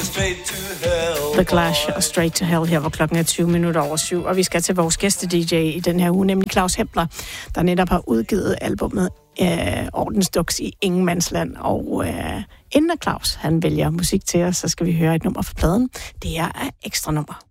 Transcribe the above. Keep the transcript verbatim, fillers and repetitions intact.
The Clash og Straight to Hell her, hvor klokken er tyve minutter over syv. Og vi skal til vores gæste-D J i den her uge, nemlig Claus Hempler, der netop har udgivet albumet øh, Ordensduks i Ingenmandsland. Og øh, inden Claus han vælger musik til os, så skal vi høre et nummer fra pladen. Det er ekstra nummer.